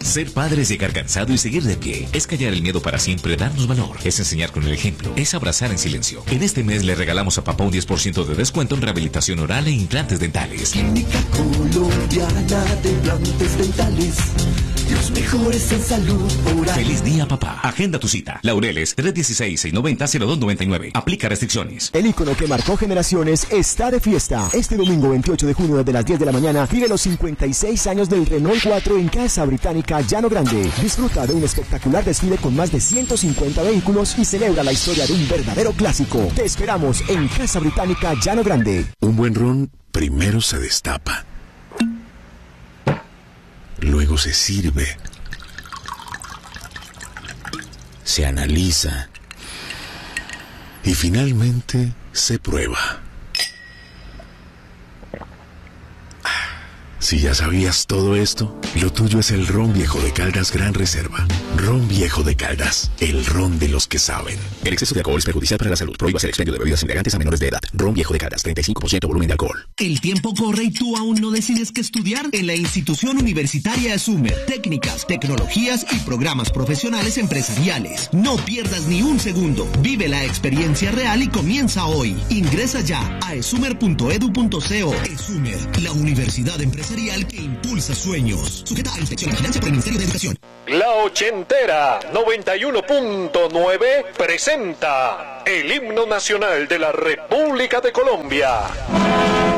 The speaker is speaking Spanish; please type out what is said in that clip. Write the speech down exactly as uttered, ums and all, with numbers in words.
Ser padre es llegar cansado y seguir de pie. Es callar el miedo para siempre, darnos valor. Es enseñar con el ejemplo. Es abrazar en silencio. En este mes le regalamos a papá un diez por ciento de descuento en rehabilitación oral e implantes dentales. Clínica Colombiana de Implantes Dentales. Los mejores en salud oral. Feliz día, papá. Agenda tu cita. Laureles, tres uno seis, seis nueve cero, cero dos nueve nueve. Aplica restricciones. El ícono que marcó generaciones está de fiesta. Este domingo veintiocho de junio desde las diez de la mañana vive los cincuenta y seis años del Renault cuatro en Casa Británica Llano Grande. Disfruta de un espectacular desfile con más de ciento cincuenta vehículos y celebra la historia de un verdadero clásico. Te esperamos en Casa Británica Llano Grande. Un buen ron primero se destapa. Luego se sirve, se analiza y finalmente se prueba. Si ya sabías todo esto, lo tuyo es el ron viejo de Caldas Gran Reserva. Ron viejo de Caldas, el ron de los que saben. El exceso de alcohol es perjudicial para la salud. Prohíbas el expendio de bebidas embriagantes a menores de edad. Ron viejo de Caldas, treinta y cinco por ciento volumen de alcohol. El tiempo corre y tú aún no decides qué estudiar. En la institución universitaria ESUMER, técnicas, tecnologías y programas profesionales empresariales. No pierdas ni un segundo. Vive la experiencia real y comienza hoy. Ingresa ya a esumer punto edu punto co. ESUMER, la universidad empresarial que impulsa sueños. Sujeta a inspección y vigilancia por el Ministerio de Educación. La ochentera noventa y uno punto nueve presenta el himno nacional de la República de Colombia.